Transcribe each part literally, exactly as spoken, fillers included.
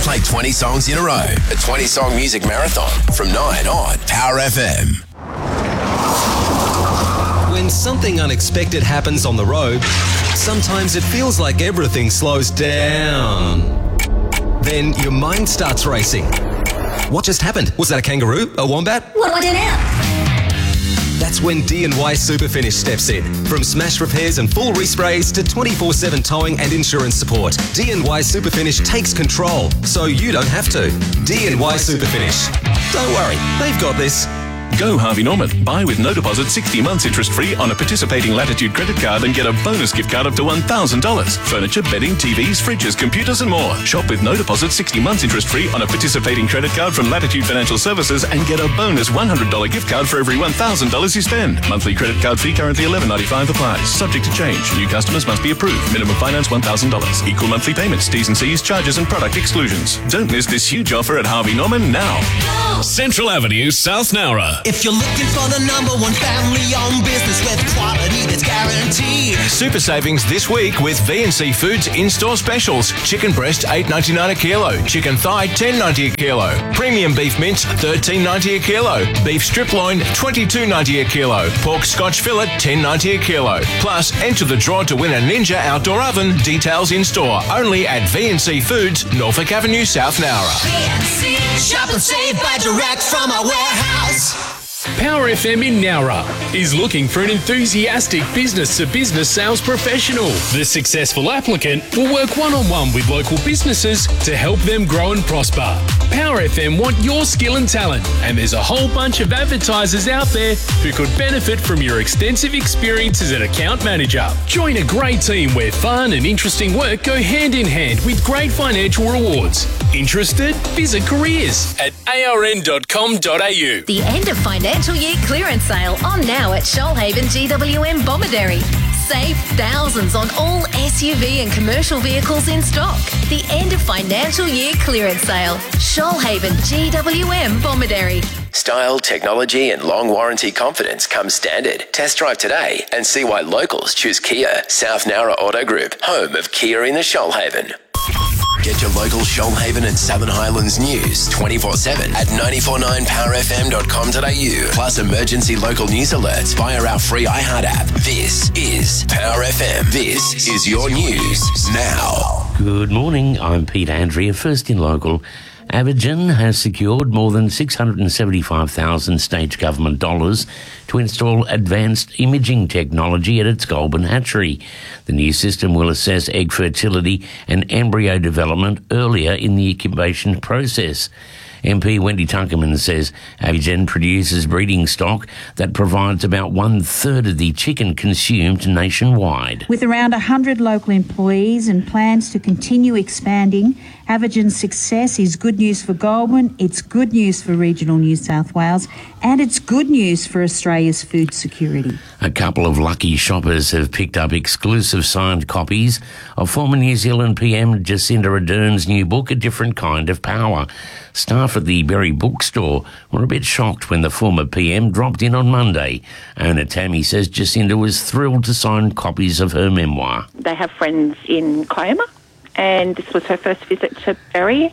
Play twenty songs in a row. A twenty-song music marathon from nine on Power F M. When something unexpected happens on the road, sometimes it feels like everything slows down. Then your mind starts racing. What just happened? Was that a kangaroo? A wombat? What do I do now? That's when D and Y Superfinish steps in. From smash repairs and full resprays to twenty-four seven towing and insurance support, D and Y Superfinish takes control so you don't have to. D and Y Superfinish. Don't worry, they've got this. Go Harvey Norman. Buy with no deposit sixty months interest-free on a participating Latitude credit card and get a bonus gift card up to one thousand dollars. Furniture, bedding, T Vs, fridges, computers and more. Shop with no deposit sixty months interest-free on a participating credit card from Latitude Financial Services and get a bonus one hundred dollars gift card for every one thousand dollars you spend. Monthly credit card fee currently eleven ninety-five applies. Subject to change. New customers must be approved. Minimum finance one thousand dollars. Equal monthly payments. T's and C's, charges and product exclusions. Don't miss this huge offer at Harvey Norman now. Central Avenue, South Nowra. If you're looking for the number one family-owned business with quality that's guaranteed. Super savings this week with V and C Foods in-store specials. Chicken breast eight ninety-nine a kilo. Chicken thigh ten ninety a kilo. Premium beef mince thirteen ninety a kilo. Beef strip loin twenty-two ninety a kilo. Pork scotch fillet ten ninety a kilo. Plus, enter the draw to win a Ninja outdoor oven. Details in store only at V and C Foods, Norfolk Avenue, South Nowra. V and C, shop and save by direct from our warehouse. Power F M in Nowra is looking for an enthusiastic business-to-business sales professional. The successful applicant will work one-on-one with local businesses to help them grow and prosper. Power F M want your skill and talent, and there's a whole bunch of advertisers out there who could benefit from your extensive experience as an account manager. Join a great team where fun and interesting work go hand in hand with great financial rewards. Interested? Visit careers at a r n dot com dot a u. The end of financial year clearance sale on now at Shoalhaven G W M Bomaderry. Save thousands on all S U V and commercial vehicles in stock. The end of financial year clearance sale. Shoalhaven G W M Bomaderry. Style, technology and long warranty confidence come standard. Test drive today and see why locals choose Kia. South Nowra Auto Group, home of Kia in the Shoalhaven. Get your local Shoalhaven and Southern Highlands news twenty-four seven at nine four nine power f m dot com dot a u. Plus emergency local news alerts via our free iHeart app. This is Power F M. This is your news now. Good morning, I'm Pete Andrea. First in local. Aborigen has secured more than six hundred seventy-five thousand state government dollars to install advanced imaging technology at its Goulburn hatchery. The new system will assess egg fertility and embryo development earlier in the incubation process. M P Wendy Tunckerman says Aborigen produces breeding stock that provides about one-third of the chicken consumed nationwide. With around one hundred local employees and plans to continue expanding, Aborigen's success is good news for Goulburn, it's good news for regional New South Wales, and it's good news for Australia's food security. A couple of lucky shoppers have picked up exclusive signed copies of former New Zealand P M Jacinda Ardern's new book, A Different Kind of Power. Staff at the Berry Bookstore were a bit shocked when the former P M dropped in on Monday. Owner Tammy says Jacinda was thrilled to sign copies of her memoir. They have friends in Kiama, and this was her first visit to Berry,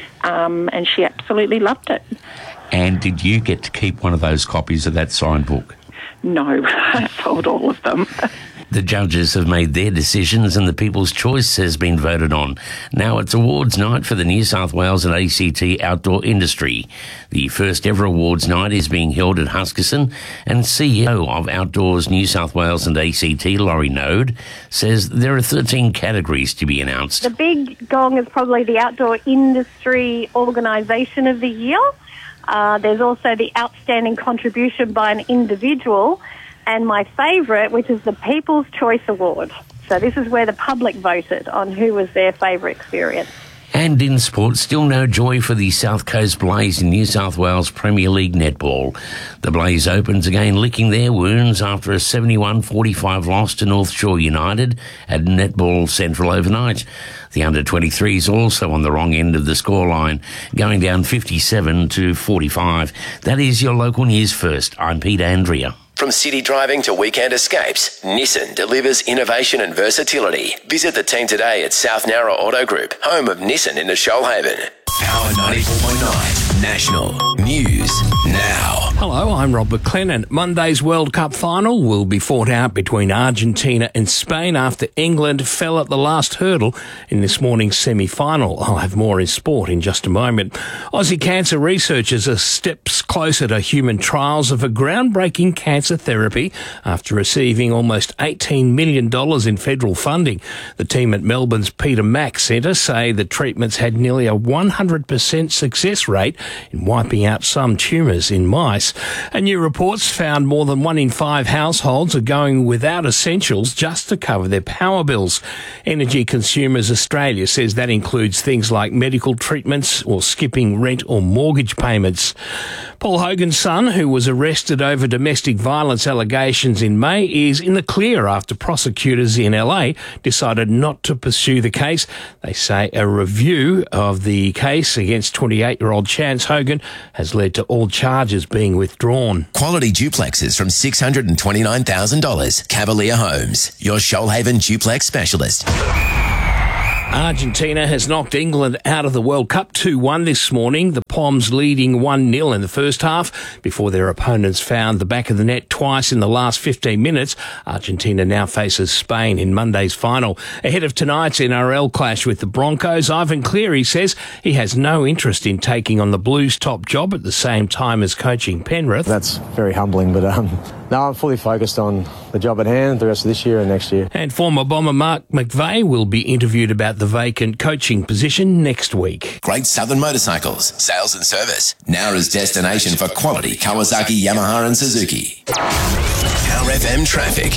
um, and she absolutely loved it. And did you get to keep one of those copies of that signed book? No, I sold all of them. The judges have made their decisions and the People's Choice has been voted on. Now it's awards night for the New South Wales and A C T outdoor industry. The first ever awards night is being held at Huskisson, and C E O of Outdoors New South Wales and A C T, Laurie Node, says there are thirteen categories to be announced. The big gong is probably the Outdoor Industry Organisation of the Year. Uh, there's also the Outstanding Contribution by an Individual, and my favourite, which is the People's Choice Award. So this is where the public voted on who was their favourite experience. And in sport, still no joy for the South Coast Blaze in New South Wales Premier League netball. The Blaze Opens again licking their wounds after a seventy-one forty-five loss to North Shore United at Netball Central overnight. The under twenty-threes also on the wrong end of the scoreline, going down fifty-seven to forty-five. That is your local news first. I'm Pete Andrea. From city driving to weekend escapes, Nissan delivers innovation and versatility. Visit the team today at South Nowra Auto Group, home of Nissan in the Shoalhaven. Power ninety-four point nine National News Now. Hello, I'm Rob McLennan. Monday's World Cup final will be fought out between Argentina and Spain after England fell at the last hurdle in this morning's semi-final. I'll have more in sport in just a moment. Aussie cancer researchers are steps closer to human trials of a groundbreaking cancer therapy after receiving almost eighteen million dollars in federal funding. The team at Melbourne's Peter Mac Centre say the treatments had nearly a one hundred percent success rate in wiping out some tumours in mice. And new reports found more than one in five households are going without essentials just to cover their power bills. Energy Consumers Australia says that includes things like medical treatments or skipping rent or mortgage payments. Paul Hogan's son, who was arrested over domestic violence allegations in May, is in the clear after prosecutors in L A decided not to pursue the case. They say a review of the case against twenty-eight-year-old Chance Hogan has led to all charges being withdrawn. Quality duplexes from six hundred twenty-nine thousand dollars. Cavalier Homes, your Shoalhaven duplex specialist. Argentina has knocked England out of the World Cup two one this morning. The Poms leading one nil in the first half before their opponents found the back of the net twice in the last fifteen minutes. Argentina now faces Spain in Monday's final. Ahead of tonight's N R L clash with the Broncos, Ivan Cleary says he has no interest in taking on the Blues' top job at the same time as coaching Penrith. That's very humbling, but um, no, I'm fully focused on the job at hand the rest of this year and next year. And former Bomber Mark McVeigh will be interviewed about the vacant coaching position next week. Great Southern Motorcycles, sales and service. Nowra's destination for quality Kawasaki, Yamaha and Suzuki. Power F M traffic.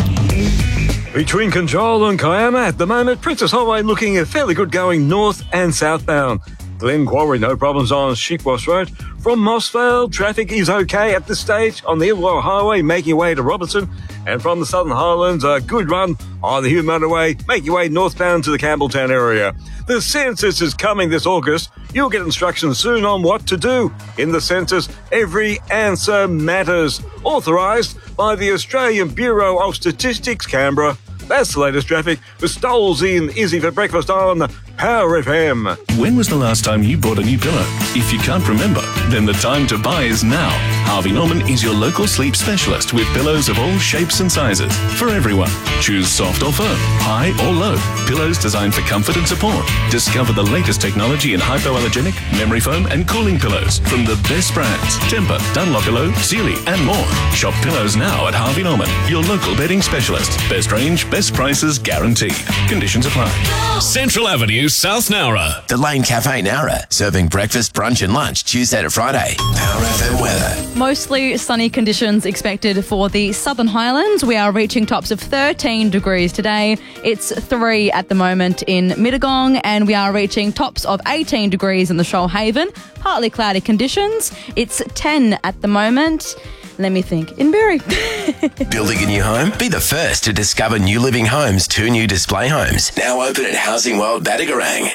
Between Control and Kiama at the moment, Princess Highway looking at fairly good going north and southbound. Glen Quarry, no problems on Sheepwash Road. From Mossvale, traffic is okay at this stage on the Illawarra Highway, making your way to Robertson. And from the Southern Highlands, a good run on the Hume Motorway, making your way northbound to the Campbelltown area. The census is coming this August. You'll get instructions soon on what to do. In the census, every answer matters. Authorised by the Australian Bureau of Statistics, Canberra. That's the latest traffic with Stoles in Izzy for breakfast on Power F M. When was the last time you bought a new pillow? If you can't remember, then the time to buy is now. Harvey Norman is your local sleep specialist with pillows of all shapes and sizes for everyone. Choose soft or firm, high or low. Pillows designed for comfort and support. Discover the latest technology in hypoallergenic, memory foam and cooling pillows from the best brands. Tempur, Dunlopillow, Sealy and more. Shop pillows now at Harvey Norman, your local bedding specialist. Best range, best prices guaranteed. Conditions apply. Central Avenue, South Nowra. The Lane Cafe Nowra, serving breakfast, brunch and lunch Tuesday to Friday. Power F M weather. Mostly sunny conditions expected for the Southern Highlands. We are reaching tops of thirteen degrees today. It's three at the moment in Mittagong, and we are reaching tops of eighteen degrees in the Shoalhaven. Partly cloudy conditions. It's ten at the moment. Let me think. In Berry. Building a new home? Be the first to discover New Living Homes, two new display homes. Now open at Housing World Badagarang.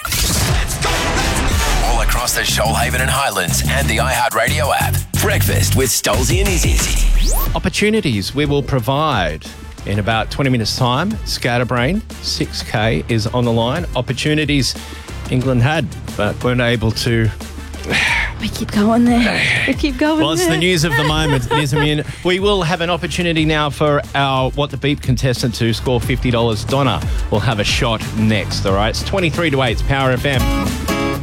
All across the Shoalhaven and Highlands and the iHeartRadio app. Breakfast with Stolzy and Izzy. Opportunities we will provide in about twenty minutes' time. Scatterbrain, six K is on the line. Opportunities England had, but weren't able to... We keep going there. We keep going Well, it's there. the news of the moment. It is, I mean, we will have an opportunity now for our What the Beep contestant to score fifty dollars. Donna will have a shot next, all right? It's twenty-three to eight. It's Power F M.